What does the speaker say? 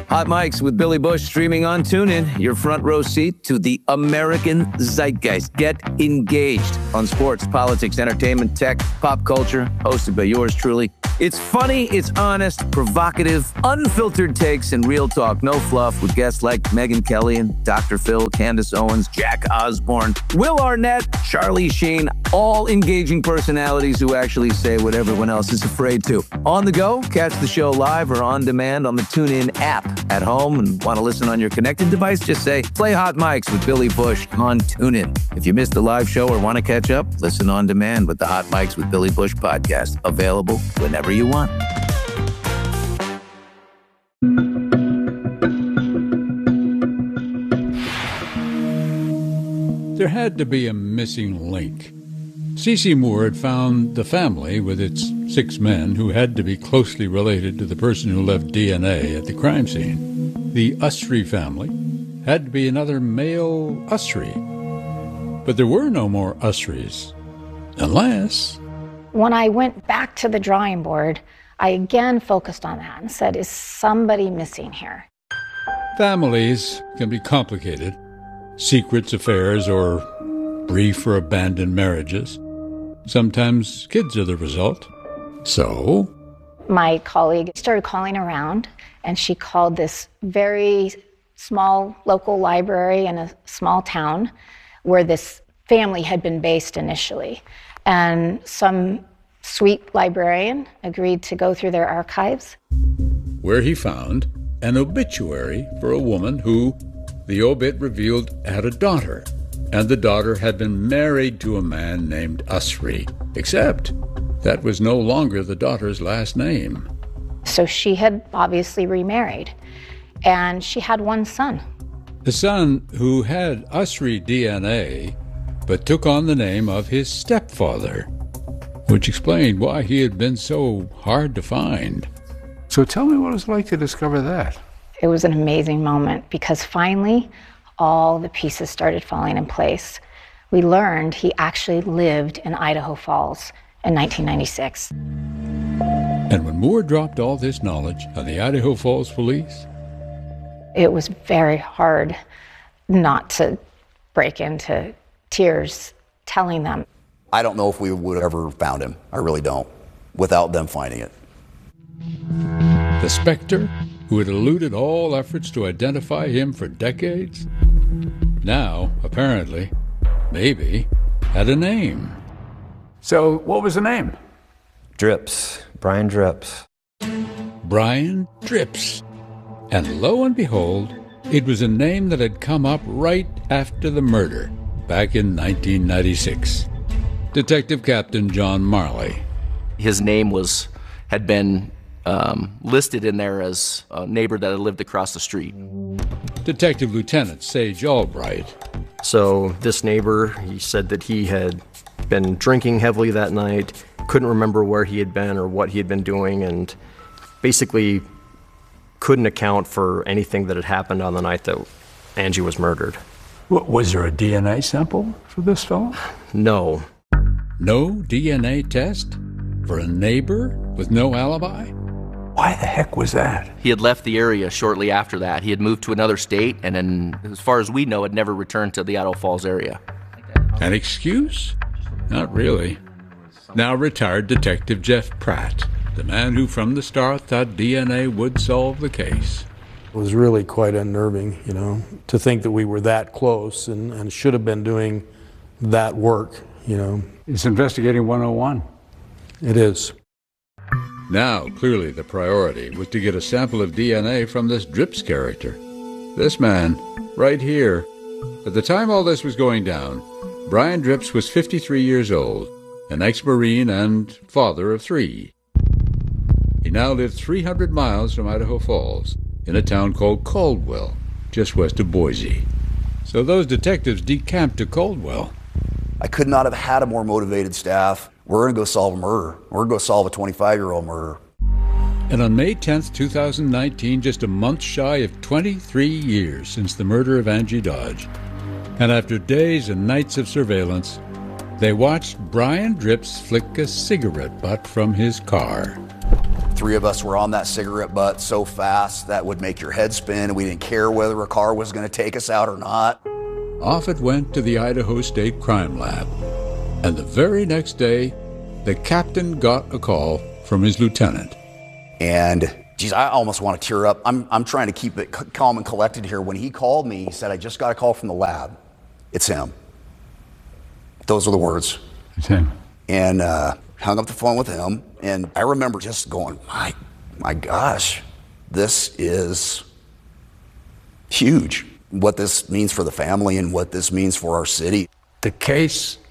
Hot Mics with Billy Bush streaming on TuneIn. Your front row seat to the American zeitgeist. Get engaged on sports, politics, entertainment, tech, pop culture. Hosted by yours truly. It's funny, it's honest, provocative, unfiltered takes, and real talk. No fluff with guests like Megyn Kelly and Dr. Phil, Candace Owens, Jack Osborne, Will Arnett, Charlie Sheen. All engaging personalities who actually say what everyone else is afraid to. On the go, catch the show live or on demand on the TuneIn app. At home and want to listen on your connected device, just say, play Hot Mics with Billy Bush on TuneIn. If you missed the live show or want to catch up, listen on demand with the Hot Mics with Billy Bush podcast. Available whenever you want. There had to be a missing link. C.C. Moore had found the family with its 6 men who had to be closely related to the person who left DNA at the crime scene. The Usry family had to be another male Usry. But there were no more Usrys. Unless... When I went back to the drawing board, I again focused on that and said, is somebody missing here? Families can be complicated. Secrets, affairs, or brief or abandoned marriages. Sometimes kids are the result. So? My colleague started calling around, and she called this very small local library in a small town where this family had been based initially. And some sweet librarian agreed to go through their archives. Where he found an obituary for a woman who, the obit revealed, had a daughter. And the daughter had been married to a man named Usry, except that was no longer the daughter's last name. So she had obviously remarried, and she had one son. A son who had Usry DNA, but took on the name of his stepfather, which explained why he had been so hard to find. So tell me what it was like to discover that. It was an amazing moment, because finally, all the pieces started falling in place. We learned he actually lived in Idaho Falls in 1996. And when Moore dropped all this knowledge on the Idaho Falls police, it was very hard not to break into tears telling them. I don't know if we would have ever found him. I really don't, without them finding it. The Spectre, who had eluded all efforts to identify him for decades, now, apparently, maybe, had a name. So, what was the name? Drips. Brian Drips. Brian Drips. And lo and behold, it was a name that had come up right after the murder, back in 1996. Detective Captain John Marley. His name had been listed in there as a neighbor that had lived across the street. Detective Lieutenant Sage Albright. So this neighbor, he said that he had been drinking heavily that night, couldn't remember where he had been or what he had been doing, and basically couldn't account for anything that had happened on the night that Angie was murdered. Was there a DNA sample for this fellow? No. No DNA test? For a neighbor with no alibi? Why the heck was that? He had left the area shortly after that. He had moved to another state, and then, as far as we know, had never returned to the Idaho Falls area. An excuse? Not really. Now retired Detective Jeff Pratt, the man who from the start thought DNA would solve the case. It was really quite unnerving, to think that we were that close and should have been doing that work, It's investigating 101. It is. Now, clearly the priority was to get a sample of DNA from this Drips character. This man, right here. At the time all this was going down, Brian Drips was 53 years old, an ex-Marine and father of 3. He now lived 300 miles from Idaho Falls, in a town called Caldwell, just west of Boise. So those detectives decamped to Caldwell. I could not have had a more motivated staff. We're going to go solve a murder. We're going to go solve a 25-year-old murder. And on May 10th, 2019, just a month shy of 23 years since the murder of Angie Dodge, and after days and nights of surveillance, they watched Brian Drips flick a cigarette butt from his car. Three of us were on that cigarette butt so fast that would make your head spin, and we didn't care whether a car was going to take us out or not. Off it went to the Idaho State Crime Lab. And the very next day, the captain got a call from his lieutenant. And, geez, I almost want to tear up. I'm trying to keep it calm and collected here. When he called me, he said, I just got a call from the lab. It's him. Those are the words. It's him. And hung up the phone with him. And I remember just going, my gosh, this is huge. What this means for the family and what this means for our city. The case